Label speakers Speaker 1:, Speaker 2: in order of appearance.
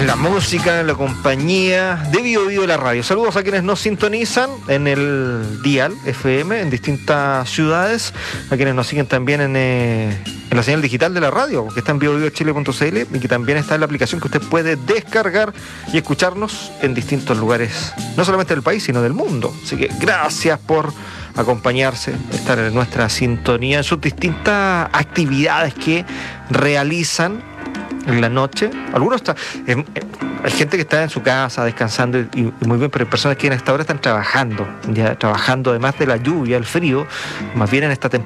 Speaker 1: la música, la compañía de Bio Bio la radio. Saludos a quienes nos sintonizan en el dial FM en distintas ciudades, a quienes nos siguen también en la señal digital de la radio, que está en biobiochile.cl y que también está en la aplicación que usted puede descargar y escucharnos en distintos lugares, no solamente del país, sino del mundo. Así que gracias por acompañarse, estar en nuestra sintonía en sus distintas actividades que realizan en la noche. Algunos hay gente que está en su casa descansando y muy bien, pero hay personas que en esta hora están trabajando, ya trabajando además de la lluvia, el frío, más bien en esta temporada